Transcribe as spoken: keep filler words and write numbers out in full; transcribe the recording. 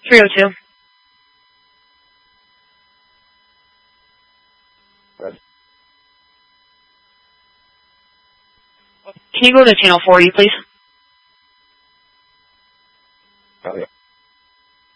three oh two. Red. Can you go to channel forty, please? Oh, yeah.